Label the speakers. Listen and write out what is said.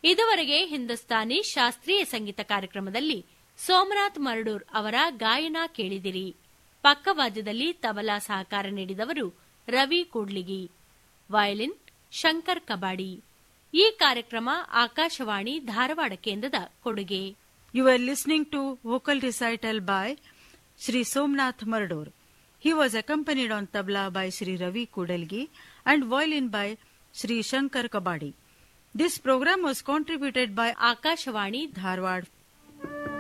Speaker 1: ಇದುವರೆಗೆ ಹಿಂದೂಸ್ತಾನಿ ಶಾಸ್ತ್ರೀಯ ಸಂಗೀತ ಕಾರ್ಯಕ್ರಮದಲ್ಲಿ ಸೋಮನಾಥ್ ಮರಡೂರ್ ಅವರ ಗಾಯನ ಕೇಳಿದಿರಿ. ಪಕ್ಕವಾದ್ಯದಲ್ಲಿ ತಬಲಾ ಸಹಕಾರ ನೀಡಿದವರು ರವಿ ಕೂಡ್ಲಿಗಿ, ವಯಲಿನ್ ಶಂಕರ್ ಕಬಾಡಿ. ಈ ಕಾರ್ಯಕ್ರಮ ಆಕಾಶವಾಣಿ ಧಾರವಾಡ ಕೇಂದ್ರದ ಕೊಡುಗೆ.
Speaker 2: You were listening to vocal recital by Shri Somnath Maradur. He was accompanied on tabla by Shri Ravi Kudalgi and violin by Shri Shankar Kabadi. This program was contributed by
Speaker 1: Akashvani
Speaker 2: Dharwad.